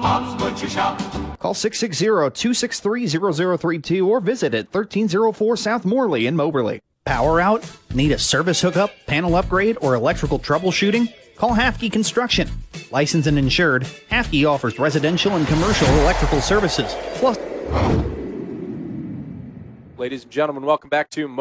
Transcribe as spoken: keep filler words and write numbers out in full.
Bob's Butcher Shop. Call six six zero, two six three, zero zero three two or visit at thirteen oh four South Morley in Moberly. Power out? Need a service hookup, panel upgrade, or electrical troubleshooting? Call Hafke Construction. Licensed and insured, Hafke offers residential and commercial electrical services. Plus, Ladies and gentlemen, welcome back to